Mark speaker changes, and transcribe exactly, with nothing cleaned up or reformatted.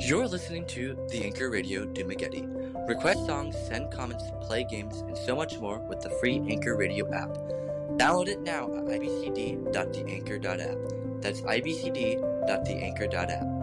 Speaker 1: You're listening to the Anchor Radio Dumageddon. Request songs, send comments, play games, and so much more with the free Anchor Radio app. Download it now at i b c d dot the anchor dot app. That's i b c d dot the anchor dot app.